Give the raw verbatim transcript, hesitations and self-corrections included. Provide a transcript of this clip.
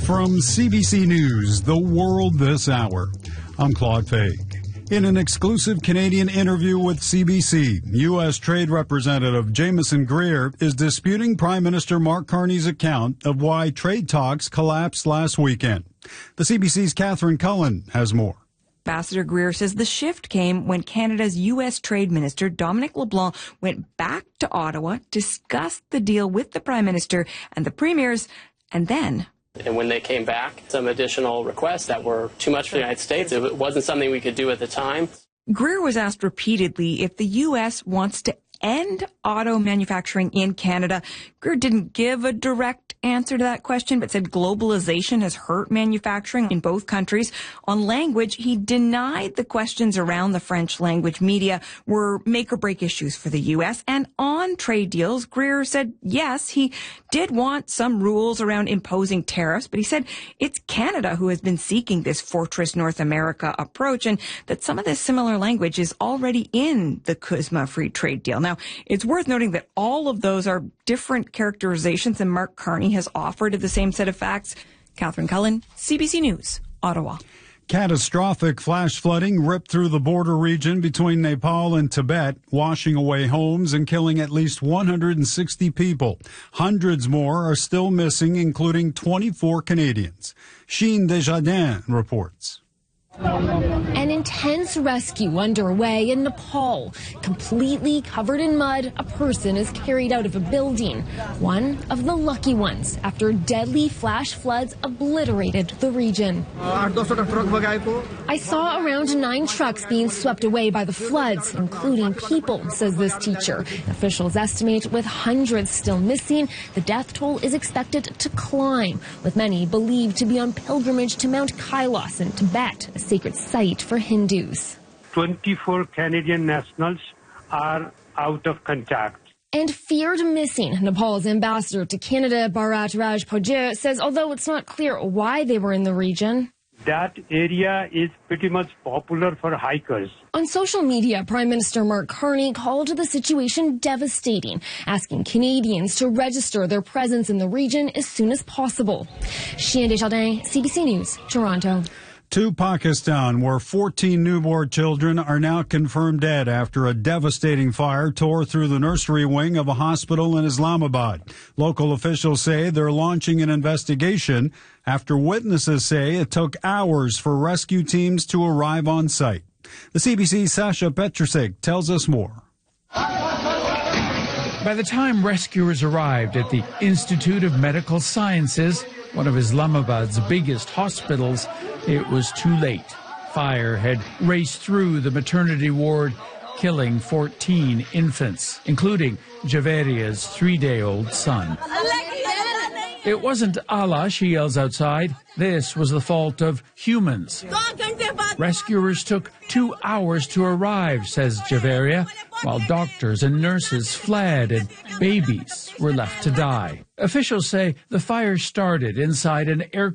From C B C News, The World This Hour, I'm Claude Fake. In an exclusive Canadian interview with C B C, U S Trade Representative Jameson Greer is disputing Prime Minister Mark Carney's account of why trade talks collapsed last weekend. The C B C's Catherine Cullen has more. Ambassador Greer says the shift came when Canada's U S Trade Minister Dominic LeBlanc went back to Ottawa, discussed the deal with the Prime Minister and the Premiers, and then... And when they came back, some additional requests that were too much for the United States. It wasn't something we could do at the time. Greer was asked repeatedly if the U S wants to end auto manufacturing in Canada. Greer didn't give a direct answer to that question, but said globalization has hurt manufacturing in both countries. On language, he denied the questions around the French language media were make or break issues for the U S. And on trade deals, Greer said, yes, he did want some rules around imposing tariffs, but he said it's Canada who has been seeking this Fortress North America approach and that some of this similar language is already in the CUSMA free trade deal. Now, it's worth noting that all of those are different characterizations than Mark Carney has offered of the same set of facts. Catherine Cullen, C B C News, Ottawa. Catastrophic flash flooding ripped through the border region between Nepal and Tibet, washing away homes and killing at least one hundred sixty people. Hundreds more are still missing, including twenty-four Canadians. Sheen Desjardins reports. An intense rescue underway in Nepal. Completely covered in mud, a person is carried out of a building. One of the lucky ones after deadly flash floods obliterated the region. I saw around nine trucks being swept away by the floods, including people, says this teacher. Officials estimate with hundreds still missing, the death toll is expected to climb, with many believed to be on pilgrimage to Mount Kailas in Tibet, a sacred site for Hindus. twenty-four Canadian nationals are out of contact. And feared missing. Nepal's ambassador to Canada, Bharat Rajpujit, says although it's not clear why they were in the region, that area is pretty much popular for hikers. On social media, Prime Minister Mark Carney called the situation devastating, asking Canadians to register their presence in the region as soon as possible. Sheen Desjardins, C B C News, Toronto. To Pakistan, where fourteen newborn children are now confirmed dead after a devastating fire tore through the nursery wing of a hospital in Islamabad. Local officials say they're launching an investigation after witnesses say it took hours for rescue teams to arrive on site. The C B C's Sasha Petrusik tells us more. By the time rescuers arrived at the Institute of Medical Sciences, one of Islamabad's biggest hospitals, it was too late. Fire had raced through the maternity ward, killing fourteen infants, including Javeria's three-day-old son. It wasn't Allah, she yells outside. This was the fault of humans. Rescuers took two hours to arrive, says Javeria, while doctors and nurses fled and babies were left to die. Officials say the fire started inside an air